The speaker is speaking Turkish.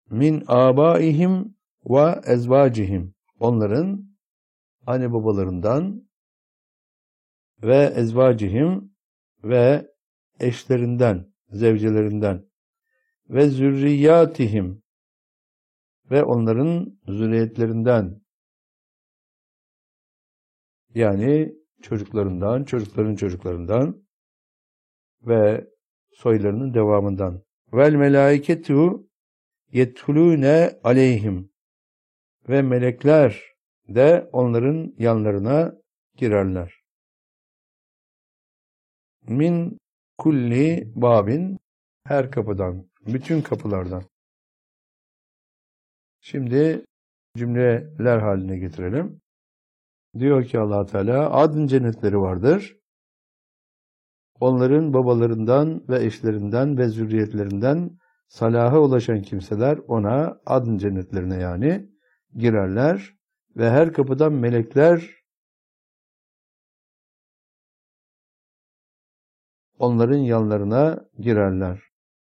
min abaihim ve ezvacihim. Onların anne babalarından ve ezvacihim ve eşlerinden, zevcelerinden ve zürriyatihim ve onların zürriyetlerinden, yani çocuklarından, çocukların çocuklarından ve soylarının devamından. Vel melâiketu yedhulûne aleyhim ve melekler de onların yanlarına girerler. Min kulli babin, her kapıdan, bütün kapılardan. Şimdi cümleler haline getirelim. Diyor ki Allah Teala, adın cennetleri vardır. Onların babalarından ve eşlerinden ve zürriyetlerinden salaha ulaşan kimseler ona, adın cennetlerine yani, girerler ve her kapıdan melekler onların yanlarına girerler.